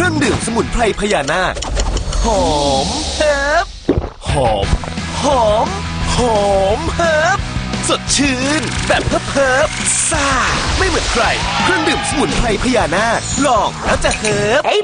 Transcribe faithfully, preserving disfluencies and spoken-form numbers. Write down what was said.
รื่องดื่มสมุนไพรพญานาคหอมเฮิบหอมหอมหอมเฮิบสดชื่นแบบเฮิบเฮิบซ่าไม่เหมือนใครเครื่องดื่มสมุนไพรพญานาคลองแล้วจะเฮิบ